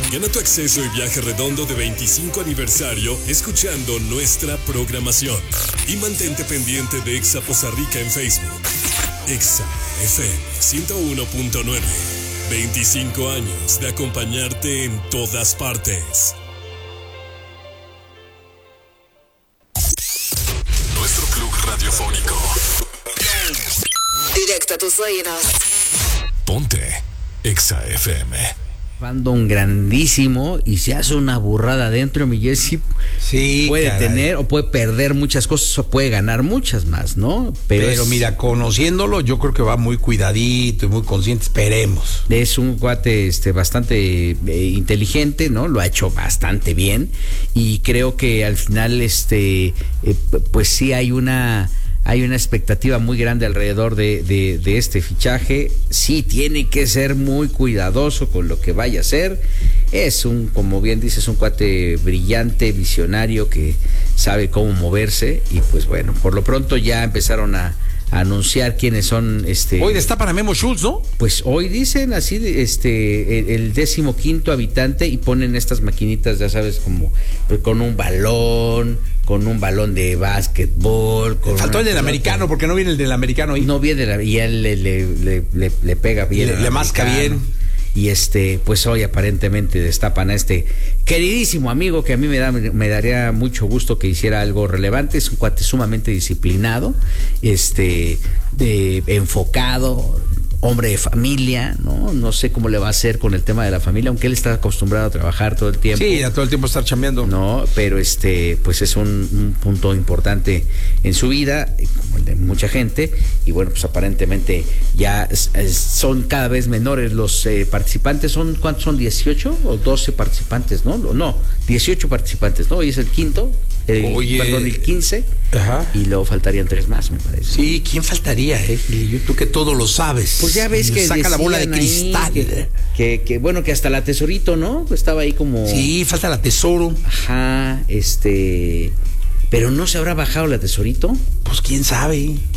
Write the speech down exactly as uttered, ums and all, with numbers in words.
Gana tu acceso y viaje redondo de veinticinco aniversario escuchando nuestra programación. Y mantente pendiente de Exa Poza Rica en Facebook. Exa F M ciento uno punto nueve. veinticinco años de acompañarte en todas partes. Nuestro club radiofónico. Directo a tus oídos. Ponte Exa F M. Random grandísimo y se hace una burrada adentro, mi Jessy. Sí, puede caray. tener o puede perder muchas cosas o puede ganar muchas más, ¿no? Pero, Pero, es, mira, conociéndolo, yo creo que va muy cuidadito y muy consciente. Esperemos. es un cuate este, bastante eh, inteligente, ¿no? Lo ha hecho bastante bien y creo que al final, este, eh, pues sí hay una... Hay una expectativa muy grande alrededor de, de, de este fichaje. Sí, tiene que ser muy cuidadoso con lo que vaya a hacer. Es un, como bien dices, un cuate brillante, visionario, que sabe cómo moverse. Y pues bueno, por lo pronto ya empezaron a, a anunciar quiénes son. este Hoy destapan a Memo Schultz, ¿no? Pues hoy dicen así, este el, el décimo quinto habitante y ponen estas maquinitas, ya sabes, como pues, con un balón, con un balón de básquetbol. Con Faltó el del pelota. americano, porque no viene el del americano ahí. No viene la, y él le, le, le, le, le pega bien. Le, le masca bien. Y este, pues hoy aparentemente destapan a este queridísimo amigo que a mí me da, me daría mucho gusto que hiciera algo relevante. Es un cuate sumamente disciplinado, este, de, enfocado, hombre de familia, ¿no? No sé cómo le va a hacer con el tema de la familia, aunque él está acostumbrado a trabajar todo el tiempo. Sí, a todo el tiempo estar chambeando. No, pero este, pues es un, un punto importante en su vida, como el de mucha gente, y bueno, pues aparentemente ya es, es, son cada vez menores los eh, participantes. Son, ¿cuántos son? ¿dieciocho o doce participantes? No, no, dieciocho participantes, ¿no? Hoy es el quinto, el, Oye. perdón, el quince. Ajá. Y luego faltarían tres más, me parece. Sí, ¿quién faltaría, eh? Y tú que todo lo sabes. Pues ya ves que saca la bola de cristal. Que, que, que bueno, que hasta la Tesorito, ¿no? Estaba ahí como... Sí, falta la Tesoro. Ajá, este... Pero ¿no se habrá bajado la Tesorito? Pues quién sabe.